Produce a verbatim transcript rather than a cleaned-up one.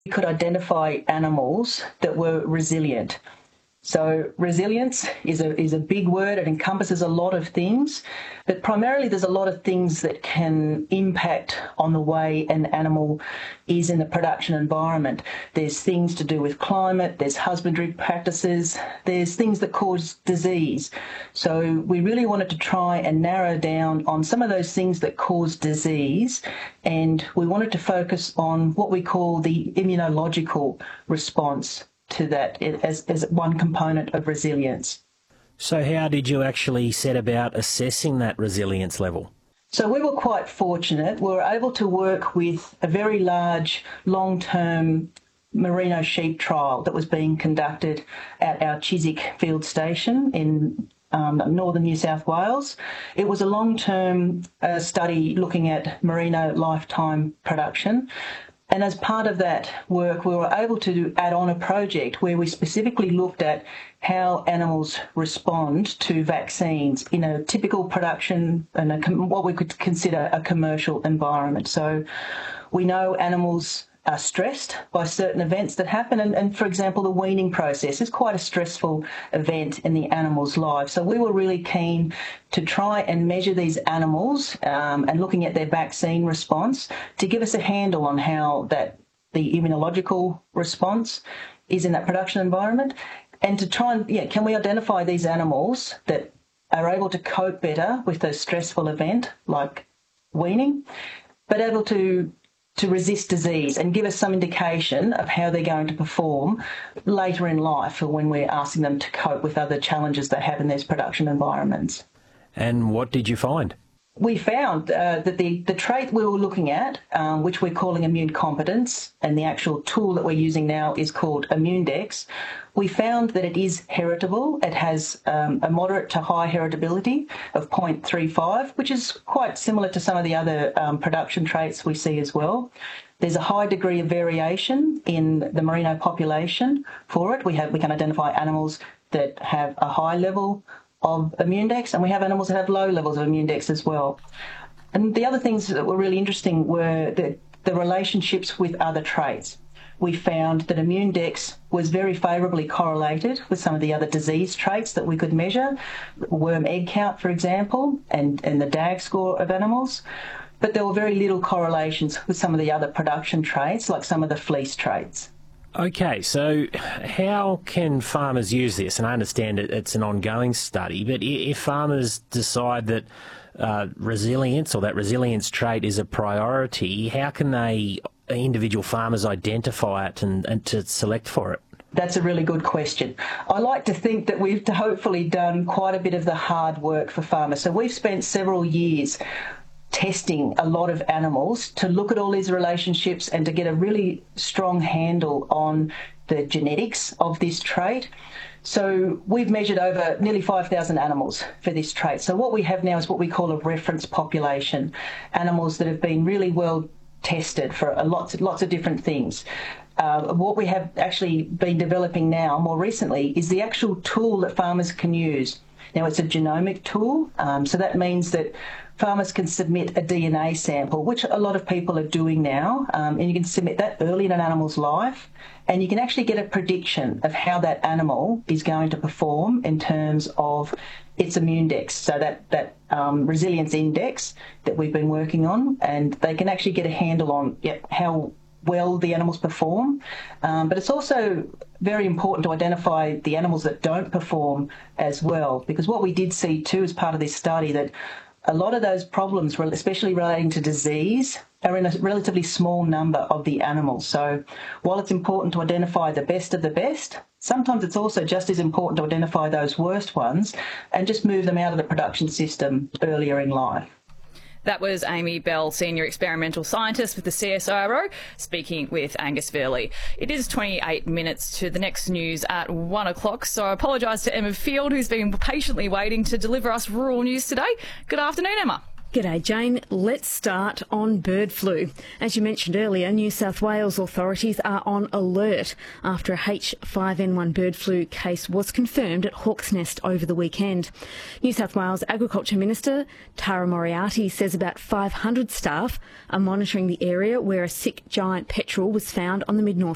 we could identify animals that were resilient. So resilience is a is a big word. It encompasses a lot of things, but primarily there's a lot of things that can impact on the way an animal is in the production environment. There's things to do with climate, there's husbandry practices, there's things that cause disease. So we really wanted to try and narrow down on some of those things that cause disease, and we wanted to focus on what we call the immunological response to that as, as one component of resilience. So how did you actually set about assessing that resilience level? So we were quite fortunate. We were able to work with a very large long-term merino sheep trial that was being conducted at our Chiswick field station in um, northern New South Wales. It was a long-term uh, study looking at merino lifetime production. And as part of that work, we were able to add on a project where we specifically looked at how animals respond to vaccines in a typical production and a, what we could consider a commercial environment. So we know animals are stressed by certain events that happen, and, and for example, the weaning process is quite a stressful event in the animal's life. So we were really keen to try and measure these animals um, and looking at their vaccine response to give us a handle on how that the immunological response is in that production environment, and to try and, yeah, can we identify these animals that are able to cope better with a stressful event like weaning, but able to to resist disease and give us some indication of how they're going to perform later in life or when we're asking them to cope with other challenges they have in these production environments. And what did you find? We found uh, that the, the trait we were looking at, um, which we're calling immune competence, and the actual tool that we're using now is called ImmuneDex, we found that it is heritable. It has um, a moderate to high heritability of zero point three five, which is quite similar to some of the other um, production traits we see as well. There's a high degree of variation in the merino population for it. We have we can identify animals that have a high level of ImmuneDex, and we have animals that have low levels of ImmuneDex as well. And the other things that were really interesting were the, the relationships with other traits. We found that ImmuneDex was very favourably correlated with some of the other disease traits that we could measure, worm egg count, for example, and, and the D A G score of animals. But there were very little correlations with some of the other production traits, like some of the fleece traits. Okay, so how can farmers use this? And I understand it, it's an ongoing study, but if farmers decide that uh, resilience or that resilience trait is a priority, how can they, individual farmers, identify it and, and to select for it? That's a really good question. I like to think that we've hopefully done quite a bit of the hard work for farmers. So we've spent several years testing a lot of animals to look at all these relationships and to get a really strong handle on the genetics of this trait. So we've measured over nearly five thousand animals for this trait. So what we have now is what we call a reference population, animals that have been really well tested for lots, lots of different things. Uh, what we have actually been developing now more recently is the actual tool that farmers can use. Now, it's a genomic tool, um, so that means that farmers can submit a D N A sample, which a lot of people are doing now, um, and you can submit that early in an animal's life, and you can actually get a prediction of how that animal is going to perform in terms of its ImmuneDex, so that, that um, resilience index that we've been working on, and they can actually get a handle on yeah, how well the animals perform. Um, but it's also very important to identify the animals that don't perform as well, because what we did see too as part of this study that a lot of those problems, especially relating to disease, are in a relatively small number of the animals. So while it's important to identify the best of the best, sometimes it's also just as important to identify those worst ones and just move them out of the production system earlier in life. That was Amy Bell, Senior Experimental Scientist with the C S I R O, speaking with Angus Verley. It is twenty-eight minutes to the next news at one o'clock, so I apologise to Emma Field, who's been patiently waiting to deliver us rural news today. Good afternoon, Emma. G'day, Jane. Let's start on bird flu. As you mentioned earlier, New South Wales authorities are on alert after a H five N one bird flu case was confirmed at Hawk's Nest over the weekend. New South Wales Agriculture Minister Tara Moriarty says about five hundred staff are monitoring the area where a sick giant petrel was found on the Mid-North